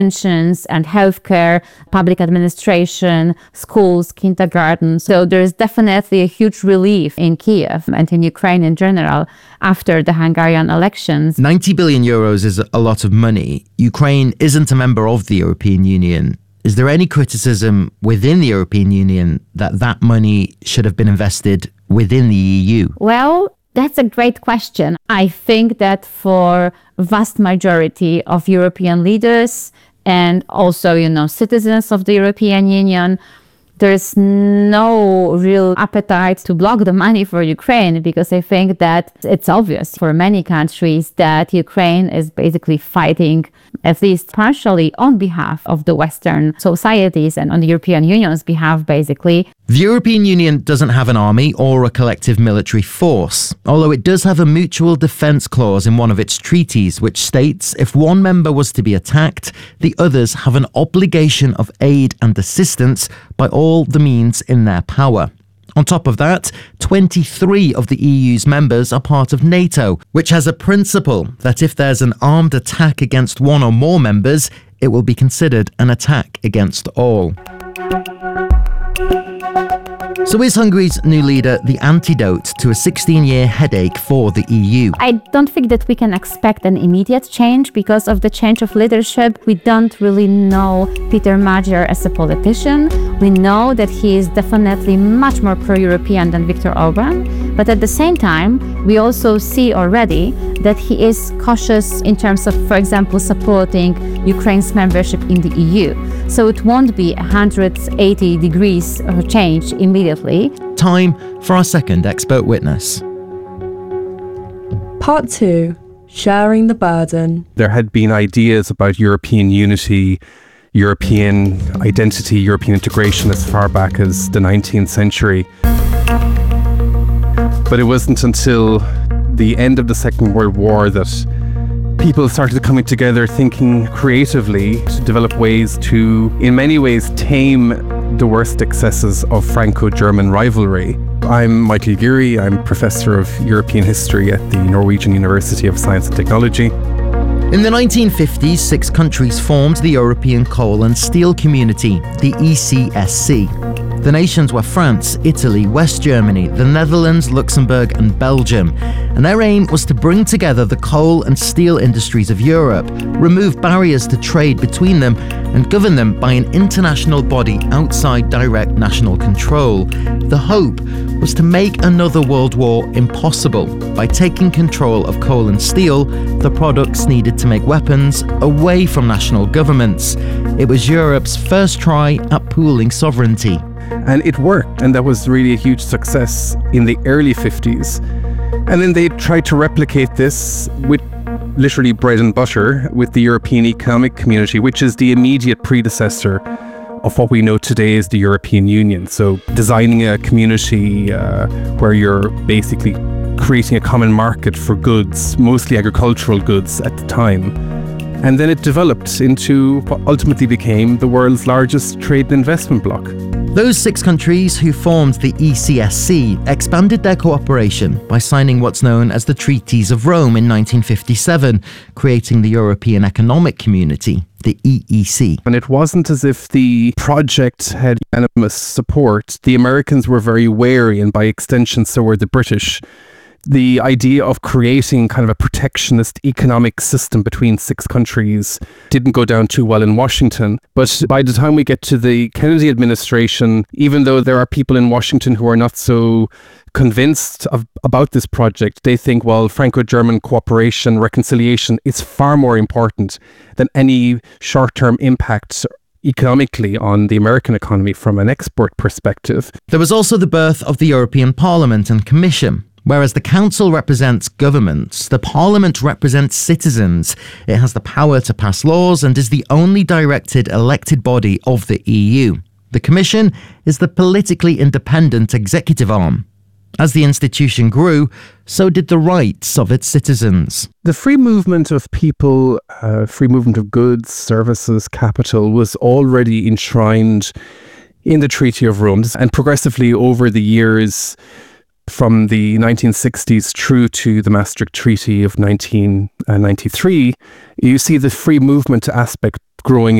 pensions and healthcare, public administration, schools, kindergarten. So there's definitely a huge relief in Kiev and in Ukraine in general after the Hungarian elections. 90 billion euros is a lot of money. Ukraine isn't a member of the European Union. Is there any criticism within the European Union that money should have been invested within the EU? Well, that's a great question. I think that for vast majority of European leaders and also, citizens of the European Union, there's no real appetite to block the money for Ukraine, because I think that it's obvious for many countries that Ukraine is basically fighting, at least partially, on behalf of the Western societies and on the European Union's behalf, basically. The European Union doesn't have an army or a collective military force, although it does have a mutual defence clause in one of its treaties, which states if one member was to be attacked, the others have an obligation of aid and assistance by all the means in their power. On top of that, 23 of the EU's members are part of NATO, which has a principle that if there's an armed attack against one or more members, it will be considered an attack against all. So is Hungary's new leader the antidote to a 16-year headache for the EU? I don't think that we can expect an immediate change because of the change of leadership. We don't really know Peter Magyar as a politician. We know that he is definitely much more pro-European than Viktor Orbán. But at the same time, we also see already that he is cautious in terms of, for example, supporting Ukraine's membership in the EU. So it won't be 180 degrees of change immediately. Time for our second expert witness. Part 2. Sharing the burden. There had been ideas about European unity, European identity, European integration as far back as the 19th century. But it wasn't until the end of the Second World War that people started coming together, thinking creatively to develop ways to, in many ways, tame the worst excesses of Franco-German rivalry. I'm Michael Geary. I'm Professor of European History at the Norwegian University of Science and Technology. In the 1950s, 6 countries formed the European Coal and Steel Community, the ECSC. The nations were France, Italy, West Germany, the Netherlands, Luxembourg and Belgium, and their aim was to bring together the coal and steel industries of Europe, remove barriers to trade between them, and govern them by an international body outside direct national control. The hope was to make another world war impossible by taking control of coal and steel, the products needed to make weapons, away from national governments. It was Europe's first try at pooling sovereignty. And it worked, and that was really a huge success in the early 50s. And then they tried to replicate this with literally bread and butter with the European Economic Community, which is the immediate predecessor of what we know today as the European Union. So designing a community where you're basically creating a common market for goods, mostly agricultural goods at the time. And then it developed into what ultimately became the world's largest trade and investment bloc. Those 6 countries who formed the ECSC expanded their cooperation by signing what's known as the Treaties of Rome in 1957, creating the European Economic Community, the EEC. And it wasn't as if the project had unanimous support. The Americans were very wary, and by extension, so were the British. The idea of creating kind of a protectionist economic system between 6 countries didn't go down too well in Washington. But by the time we get to the Kennedy administration, even though there are people in Washington who are not so convinced about this project, they think, well, Franco-German cooperation, reconciliation is far more important than any short-term impact economically on the American economy from an export perspective. There was also the birth of the European Parliament and Commission. Whereas the Council represents governments, the Parliament represents citizens. It has the power to pass laws and is the only directed elected body of the EU. The Commission is the politically independent executive arm. As the institution grew, so did the rights of its citizens. The free movement of people, free movement of goods, services, capital was already enshrined in the Treaty of Rome. And progressively over the years, from the 1960s through to the Maastricht Treaty of 1993, you see the free movement aspect growing